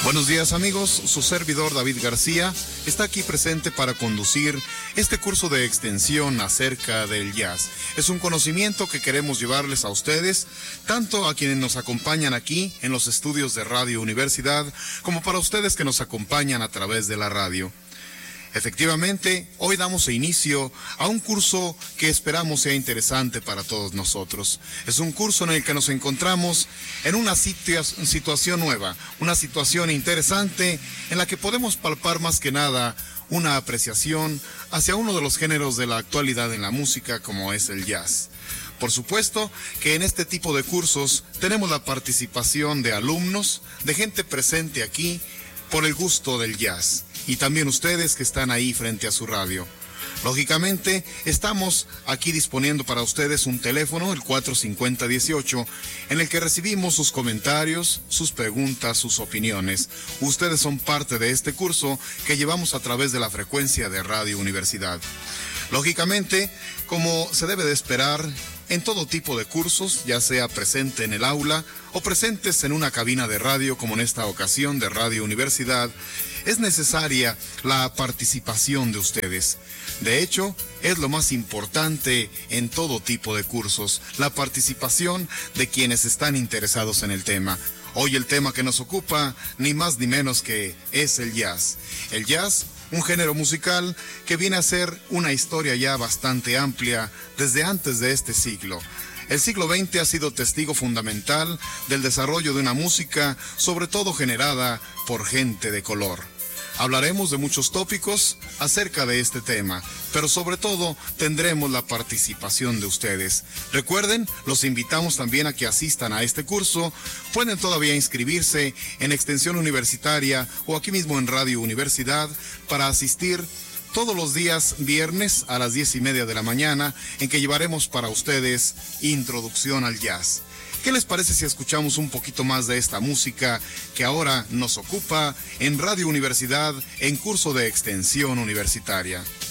Buenos días amigos, su servidor David García está aquí presente para conducir este curso de extensión acerca del jazz. Es un conocimiento que queremos llevarles a ustedes, tanto a quienes nos acompañan aquí en los estudios de Radio Universidad, como para ustedes que nos acompañan a través de la radio. Efectivamente, hoy damos inicio a un curso que esperamos sea interesante para todos nosotros. Es un curso en el que nos encontramos en una situación nueva, una situación interesante en la que podemos palpar más que nada una apreciación hacia uno de los géneros de la actualidad en la música, como es el jazz. Por supuesto que en este tipo de cursos tenemos la participación de alumnos, de gente presente aquí por el gusto del jazz. Y también ustedes que están ahí frente a su radio. Lógicamente, estamos aquí disponiendo para ustedes un teléfono, el 450-18, en el que recibimos sus comentarios, sus preguntas, sus opiniones. Ustedes son parte de este curso que llevamos a través de la frecuencia de Radio Universidad. Lógicamente, como se debe de esperar, en todo tipo de cursos, ya sea presente en el aula o presentes en una cabina de radio como en esta ocasión de Radio Universidad, es necesaria la participación de ustedes. De hecho, es lo más importante en todo tipo de cursos, la participación de quienes están interesados en el tema. Hoy el tema que nos ocupa, ni más ni menos que es el jazz. El jazz, un género musical que viene a ser una historia ya bastante amplia desde antes de este siglo. El siglo XX ha sido testigo fundamental del desarrollo de una música, sobre todo generada por gente de color. Hablaremos de muchos tópicos acerca de este tema, pero sobre todo tendremos la participación de ustedes. Recuerden, los invitamos también a que asistan a este curso. Pueden todavía inscribirse en Extensión Universitaria o aquí mismo en Radio Universidad para asistir todos los días viernes a las 10:30 de la mañana, en que llevaremos para ustedes Introducción al Jazz. ¿Qué les parece si escuchamos un poquito más de esta música que ahora nos ocupa en Radio Universidad en curso de extensión universitaria?